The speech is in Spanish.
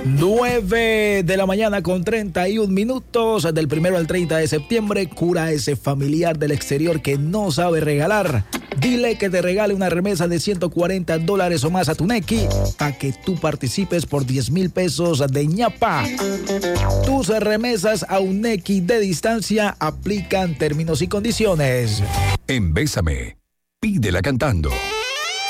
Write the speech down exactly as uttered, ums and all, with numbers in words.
nueve de la mañana con treinta y un minutos. Del primero al treinta de septiembre, cura a ese familiar del exterior que no sabe regalar. Dile que te regale una remesa de ciento cuarenta dólares o más a tu Nequi para que tú participes por diez mil pesos de ñapa. Tus remesas a un Nequi de distancia aplican términos y condiciones. En Bésame, pídela cantando.